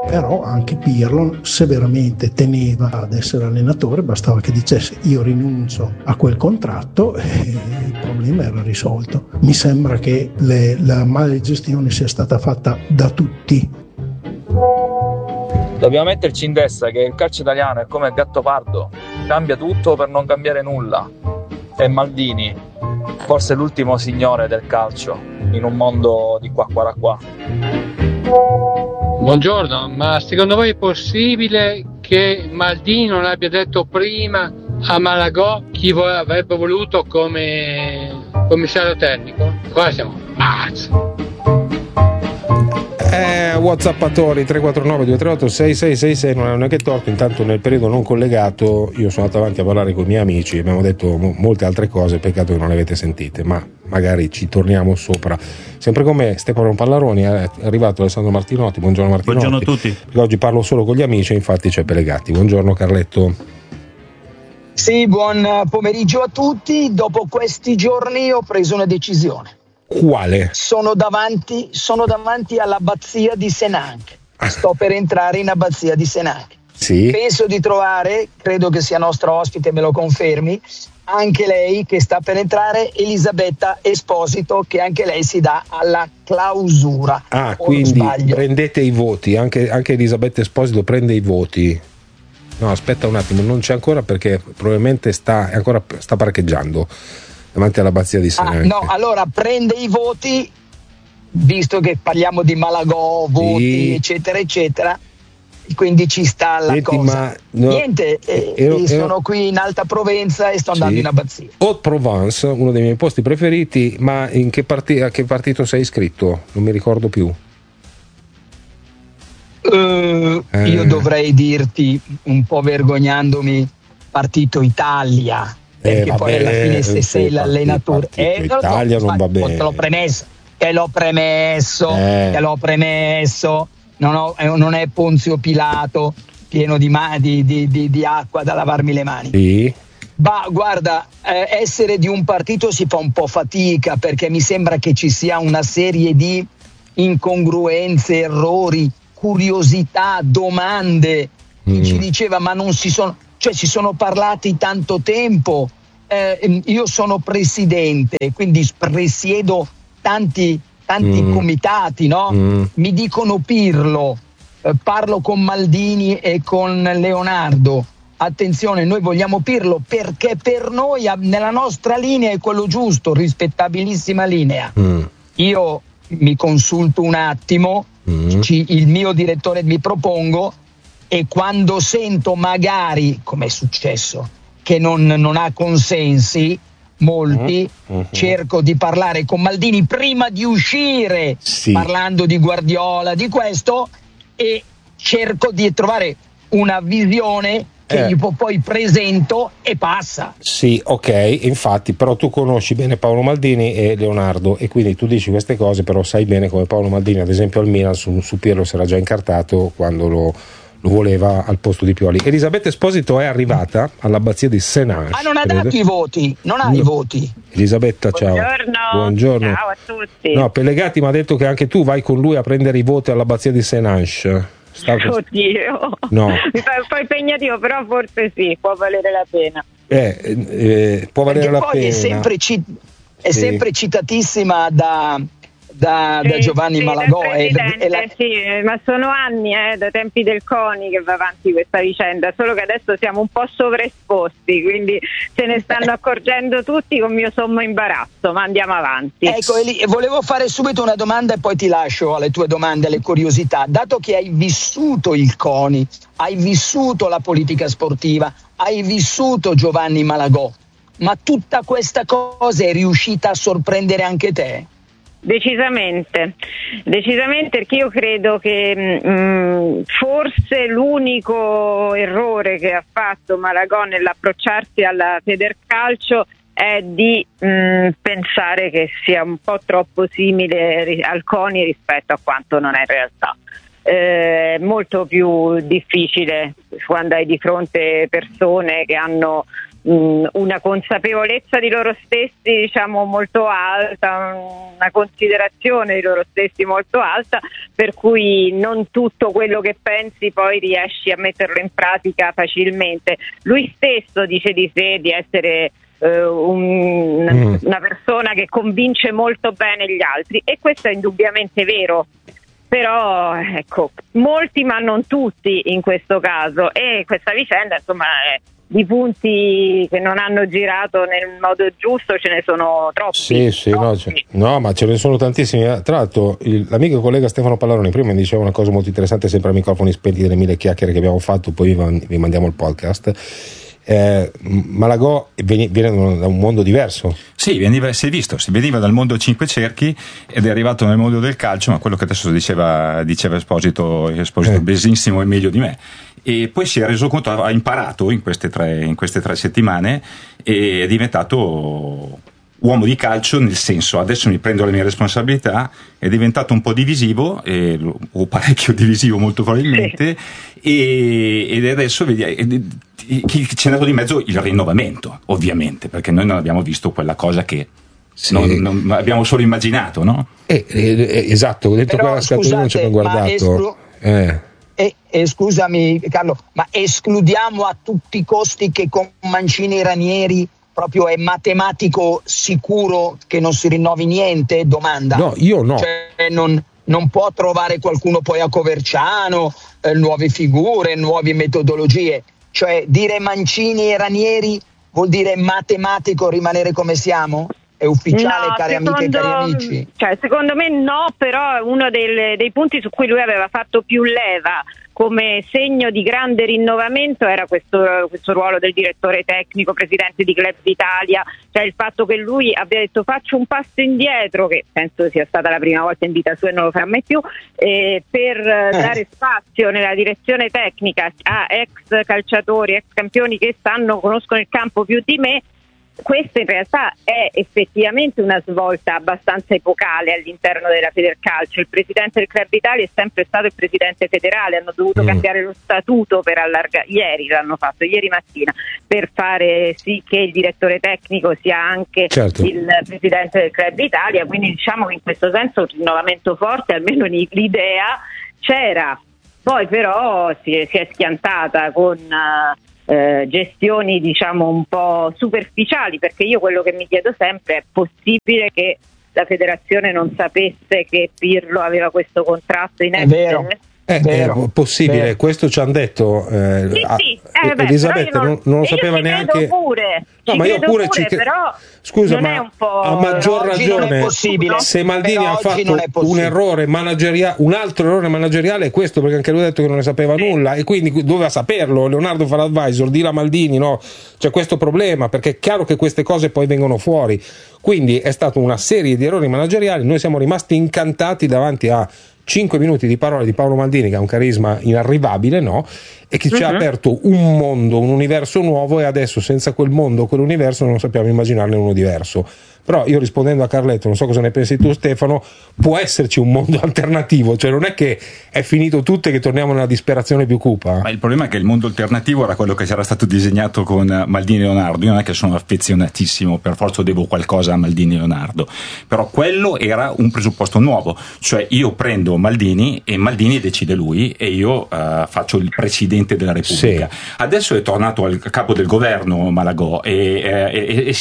Però anche Pirlo, se veramente teneva ad essere allenatore, bastava che dicesse io rinuncio a quel contratto e il problema era risolto. Mi sembra che la malgestione sia stata fatta da tutti. Dobbiamo metterci in testa che il calcio italiano è come il Gattopardo, cambia tutto per non cambiare nulla. E Maldini, forse l'ultimo signore del calcio in un mondo di qua. Buongiorno, ma secondo voi è possibile che Maldini non abbia detto prima a Malagò chi avrebbe voluto come commissario tecnico? Qua siamo pazzi. Whatsappatori 349 238 6666 non è che torto. Intanto nel periodo non collegato io sono andato avanti a parlare con i miei amici, abbiamo detto molte altre cose, peccato che non le avete sentite, ma magari ci torniamo sopra. Sempre con me Stefano Pallaroni, è arrivato Alessandro Martinotti. Buongiorno Martinotti. Buongiorno a tutti. Perché oggi parlo solo con gli amici, infatti c'è Pelegatti. Buongiorno Carletto. Sì, buon pomeriggio a tutti. Dopo questi giorni ho preso una decisione. Quale? Sono davanti all'abbazia di Senanc. Sto per entrare in abbazia di Senanc. Sì. Penso di trovare, credo che sia nostra ospite, me lo confermi, anche lei che sta per entrare, Elisabetta Esposito, che anche lei si dà alla clausura. Quindi prendete i voti, anche Elisabetta Esposito prende i voti. No, aspetta un attimo, non c'è ancora perché probabilmente sta parcheggiando davanti all'abbazia di Senanc. No, allora prende i voti, visto che parliamo di Malagò, voti, sì, eccetera, eccetera, quindi ci sta la cosa. Niente, sono qui in Alta Provenza e sto andando in abbazia. Haute-Provence, uno dei miei posti preferiti, ma a che partito sei iscritto? Non mi ricordo più. Io dovrei dirti, un po' vergognandomi, Partito Italia. Perché poi alla fine se sei l'allenatore Italia non va bene. Te l'ho premesso. Non è Ponzio Pilato pieno di acqua da lavarmi le mani. Sì. Ma guarda, essere di un partito si fa un po' fatica, perché mi sembra che ci sia una serie di incongruenze, errori, curiosità, domande. Ci diceva ma non si sono, cioè si sono parlati tanto tempo, io sono presidente, quindi presiedo tanti comitati, no? Mi dicono Pirlo, parlo con Maldini e con Leonardo, attenzione, noi vogliamo Pirlo perché per noi nella nostra linea è quello giusto, rispettabilissima linea. Io mi consulto un attimo, il mio direttore mi propongo, e quando sento magari, come è successo, che non ha consensi molti, cerco di parlare con Maldini prima di uscire, parlando di Guardiola, di questo, e cerco di trovare una visione che gli poi presento e passa. Sì, ok, infatti, però tu conosci bene Paolo Maldini e Leonardo e quindi tu dici queste cose, però sai bene come Paolo Maldini, ad esempio al Milan, su Pirlo si era già incartato quando lo voleva al posto di Pioli. Elisabetta Esposito è arrivata all'abbazia di Senanc. Non ha dato i voti, i voti. Elisabetta, ciao. Buongiorno. Ciao a tutti. No, Pelegatti mi ha detto che anche tu vai con lui a prendere i voti all'abbazia di Senanc. Oddio, no. Mi fa un po' impegnativo, però forse sì, può valere la pena. Può valere perché la poi pena. È sempre citatissima da Giovanni Malagò. Sì, ma sono anni, da tempi del CONI che va avanti questa vicenda, solo che adesso siamo un po' sovraesposti, quindi se ne stanno accorgendo tutti con mio sommo imbarazzo, ma andiamo avanti. Ecco, volevo fare subito una domanda e poi ti lascio alle tue domande, alle curiosità. Dato che hai vissuto il CONI, hai vissuto la politica sportiva, hai vissuto Giovanni Malagò, ma tutta questa cosa è riuscita a sorprendere anche te? Decisamente, perché io credo che forse l'unico errore che ha fatto Malagò nell'approcciarsi alla Federcalcio è di pensare che sia un po' troppo simile al CONI rispetto a quanto non è in realtà. È molto più difficile quando hai di fronte persone che hanno una consapevolezza di loro stessi, diciamo, molto alta, una considerazione di loro stessi molto alta, per cui non tutto quello che pensi poi riesci a metterlo in pratica facilmente. Lui stesso dice di sé di essere una persona che convince molto bene gli altri, e questo è indubbiamente vero. Però ecco, molti ma non tutti in questo caso, e questa vicenda, insomma, di punti che non hanno girato nel modo giusto ce ne sono troppi. Sì, no, ma ce ne sono tantissimi. Tra l'altro l'amico e collega Stefano Pallaroni prima mi diceva una cosa molto interessante, sempre a microfoni spenti, delle 1000 chiacchiere che abbiamo fatto, poi vi mandiamo il podcast. Malagò viene da un mondo diverso. Sì, si è visto, si veniva dal mondo cinque cerchi ed è arrivato nel mondo del calcio, ma quello che adesso diceva Esposito benissimo e meglio di me. E poi si è reso conto, ha imparato in queste tre settimane e è diventato uomo di calcio, nel senso: adesso mi prendo le mie responsabilità. È diventato un po' divisivo, o parecchio divisivo molto probabilmente, ed adesso chi c'è andato di mezzo il rinnovamento, ovviamente, perché noi non abbiamo visto quella cosa che non abbiamo solo immaginato, no? Esatto, ho detto però, quella scatola non ci abbiamo guardato. Scusami Carlo, ma escludiamo a tutti i costi che con Mancini e Ranieri proprio è matematico sicuro che non si rinnovi niente? Domanda. No, io no. Cioè, non può trovare qualcuno poi a Coverciano, nuove figure, nuove metodologie. Cioè, dire Mancini e Ranieri vuol dire matematico rimanere come siamo? È ufficiale, no, cari amiche e cari amici? Cioè, secondo me no, però uno dei punti su cui lui aveva fatto più leva come segno di grande rinnovamento era questo ruolo del direttore tecnico, presidente di Club Italia, cioè il fatto che lui abbia detto faccio un passo indietro, che penso sia stata la prima volta in vita sua e non lo farà mai più, per dare spazio nella direzione tecnica a ex calciatori, ex campioni che conoscono il campo più di me. Questo in realtà è effettivamente una svolta abbastanza epocale all'interno della Federcalcio. Il presidente del Club Italia è sempre stato il presidente federale, hanno dovuto cambiare lo statuto per allargare, ieri mattina, per fare sì che il direttore tecnico sia anche il presidente del Club Italia, quindi diciamo che in questo senso un rinnovamento forte, almeno l'idea c'era. Poi però si è schiantata con gestioni diciamo un po' superficiali, perché io quello che mi chiedo sempre è possibile che la federazione non sapesse che Pirlo aveva questo contratto in essere? È possibile, vero. Questo ci hanno detto Elisabetta, non lo sapeva neanche. Pure. No, ma io pure però scusa, non ma è un po', a maggior ragione se Maldini ha fatto un errore manageriale, un altro errore manageriale è questo, perché anche lui ha detto che non ne sapeva nulla e quindi doveva saperlo. Leonardo fa l'advisor, dilla a Maldini, no? C'è questo problema, perché è chiaro che queste cose poi vengono fuori. Quindi è stata una serie di errori manageriali. Noi siamo rimasti incantati davanti a 5 minuti di parole di Paolo Maldini, che ha un carisma inarrivabile, no? E che ci ha aperto un mondo, un universo nuovo, e adesso senza quel mondo, quell'universo, non sappiamo immaginarne uno diverso. Però io, rispondendo a Carletto, non so cosa ne pensi tu Stefano, può esserci un mondo alternativo, cioè non è che è finito tutto e che torniamo nella disperazione più cupa. Ma il problema è che il mondo alternativo era quello che c'era stato disegnato con Maldini e Leonardo. Io non è che sono affezionatissimo, per forza devo qualcosa a Maldini e Leonardo, però quello era un presupposto nuovo, cioè io prendo Maldini e Maldini decide lui e io faccio il presidente della Repubblica. Sì. Adesso è tornato al capo del governo Malagò e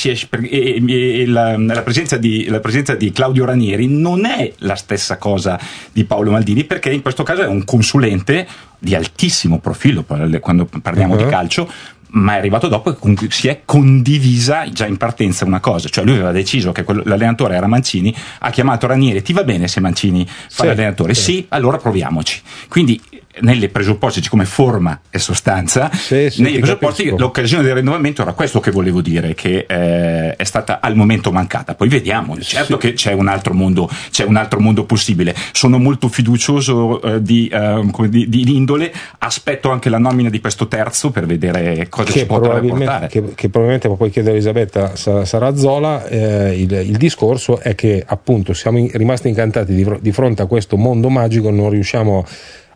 la presenza di Claudio Ranieri non è la stessa cosa di Paolo Maldini, perché in questo caso è un consulente di altissimo profilo quando parliamo di calcio, ma è arrivato dopo e si è condivisa già in partenza una cosa, cioè lui aveva deciso che l'allenatore era Mancini, ha chiamato Ranieri: ti va bene se Mancini fa l'allenatore? Sì, allora proviamoci. Quindi nelle presupposti, come forma e sostanza, nei presupposti l'occasione del rinnovamento era questo che volevo dire, che è stata al momento mancata. Poi vediamo, certo che c'è un altro mondo possibile. Sono molto fiducioso di indole, aspetto anche la nomina di questo terzo per vedere cosa ci potrebbe portare. Che probabilmente, ma poi chiedere a Elisabetta, sarà Zola. Il discorso è che appunto siamo rimasti incantati di fronte a questo mondo magico, non riusciamo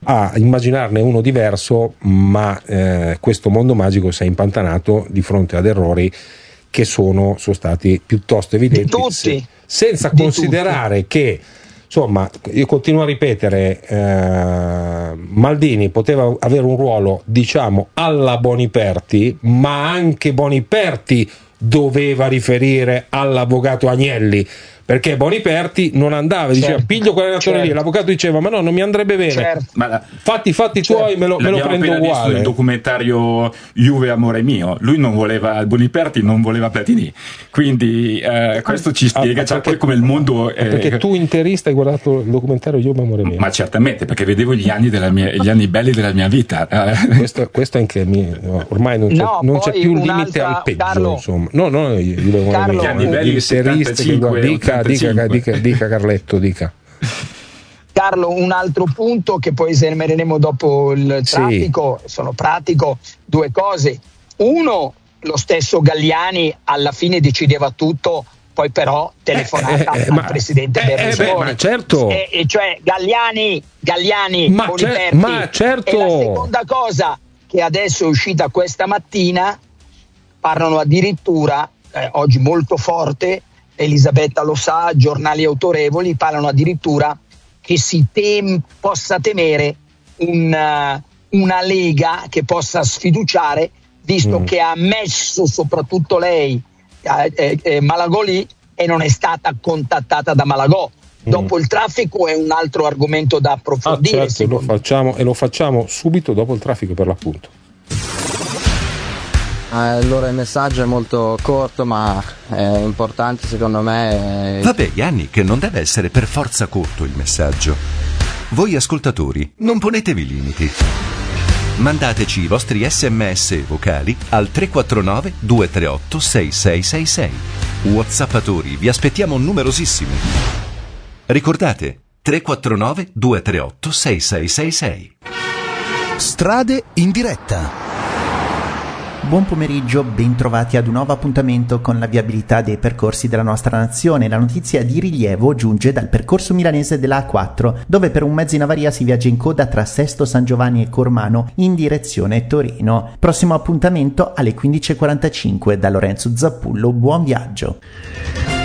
a immaginarne uno diverso, ma questo mondo magico si è impantanato di fronte ad errori che sono stati piuttosto evidenti, di tutti, senza considerare che, insomma, io continuo a ripetere, Maldini poteva avere un ruolo, diciamo, alla Boniperti, ma anche Boniperti doveva riferire all'avvocato Agnelli, perché Boniperti non andava, diceva piglio quell'allenatore lì, l'avvocato diceva ma no, non mi andrebbe bene, fatti tuoi, me lo prendo uguale. Il documentario Juve amore mio, lui non voleva Boniperti, non voleva Platini, quindi questo ci spiega poi come il mondo perché tu interista hai guardato il documentario Juve amore mio? Ma certamente, perché vedevo gli anni belli della mia vita. questo è anche ormai non c'è più limite al peggio, Carlo, insomma. Gli anni belli 75, dica Carletto, dica. Carlo, un altro punto che poi esaminерemo dopo il traffico, sono pratico, due cose. Uno, lo stesso Galliani alla fine decideva tutto, poi però telefonata al presidente Berlusconi. Ma certo. E cioè Galliani, Boniperti. Ma certo. E la seconda cosa che adesso è uscita questa mattina, parlano addirittura, oggi molto forte, Elisabetta lo sa, giornali autorevoli parlano addirittura che si possa temere una Lega che possa sfiduciare, visto che ha messo soprattutto lei Malagò lì e non è stata contattata da Malagò. Dopo il traffico è un altro argomento da approfondire. Certo, lo facciamo subito dopo il traffico, per l'appunto. Allora il messaggio è molto corto, ma è importante secondo me. Vabbè, Gianni, che non deve essere per forza corto il messaggio. Voi ascoltatori, non ponetevi limiti. Mandateci i vostri SMS vocali al 349 238 6666. WhatsAppatori, vi aspettiamo numerosissimi. Ricordate, 349 238 6666. Strade in diretta. Buon pomeriggio, bentrovati ad un nuovo appuntamento con la viabilità dei percorsi della nostra nazione. La notizia di rilievo giunge dal percorso milanese della A4, dove per un mezzo in avaria si viaggia in coda tra Sesto San Giovanni e Cormano in direzione Torino. Prossimo appuntamento alle 15:45 da Lorenzo Zappullo. Buon viaggio.